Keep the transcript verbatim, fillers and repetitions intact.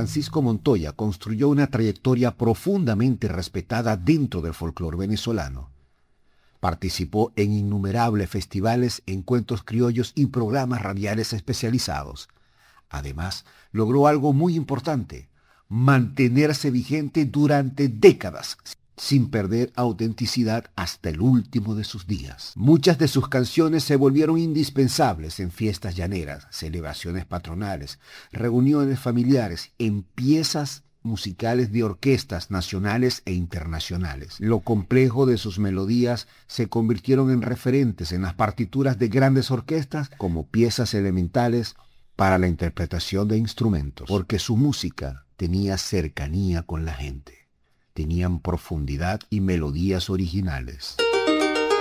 Francisco Montoya construyó una trayectoria profundamente respetada dentro del folclore venezolano. Participó en innumerables festivales, encuentros criollos y programas radiales especializados. Además, logró algo muy importante: mantenerse vigente durante décadas, sin perder autenticidad hasta el último de sus días. Muchas de sus canciones se volvieron indispensables en fiestas llaneras, celebraciones patronales, reuniones familiares, en piezas musicales de orquestas nacionales e internacionales. Lo complejo de sus melodías se convirtieron en referentes en las partituras de grandes orquestas como piezas elementales para la interpretación de instrumentos, porque su música tenía cercanía con la gente, tenían profundidad y melodías originales.